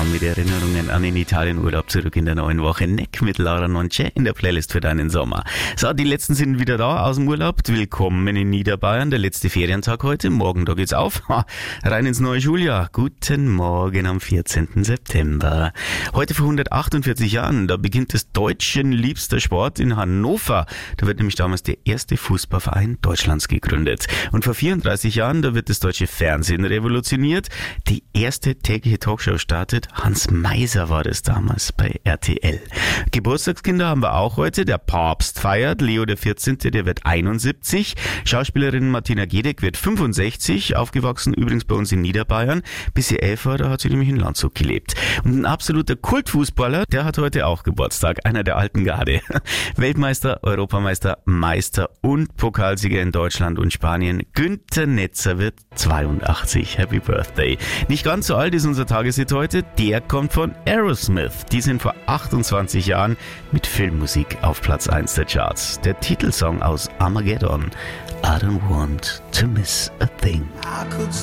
schauen mit Erinnerungen an den Italienurlaub zurück in der neuen Woche. Neck mit Laura Nonce in der Playlist für deinen Sommer. So, die letzten sind wieder da aus dem Urlaub. Willkommen in Niederbayern. Der letzte Ferientag heute. Morgen, da geht's auf. Rein ins neue Schuljahr. Guten Morgen am 14. September. Heute vor 148 Jahren, da beginnt das deutschen liebster Sport in Hannover. Da wird nämlich damals der erste Fußballverein Deutschlands gegründet. Und vor 34 Jahren, da wird das deutsche Fernsehen revolutioniert. Die erste tägliche Talkshow startet. Hans Meiser war das damals bei RTL. Geburtstagskinder haben wir auch heute. Der Papst feiert. Leo der 14., der wird 71. Schauspielerin Martina Gedeck wird 65. Aufgewachsen übrigens bei uns in Niederbayern. Bis sie 11 war, da hat sie nämlich in Landshut gelebt. Und ein absoluter Kultfußballer, der hat heute auch Geburtstag. Einer der alten Garde. Weltmeister, Europameister, Meister und Pokalsieger in Deutschland und Spanien. Günther Netzer wird 82. Happy Birthday. Nicht ganz so alt ist unser Tageshit heute. Der kommt von Aerosmith. Die sind vor 28 Jahren mit Filmmusik auf Platz 1 der Charts. Der Titelsong aus Armageddon. I don't want to miss a thing. I could